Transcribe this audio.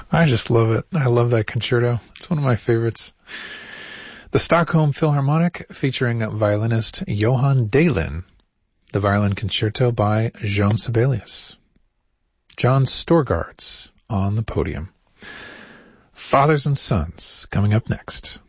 I just love it. I love that concerto. It's one of my favorites. The Stockholm Philharmonic featuring violinist Johan Dahlin. The Violin Concerto by Jean Sibelius. John Storgards on the podium. Fathers and Sons coming up next.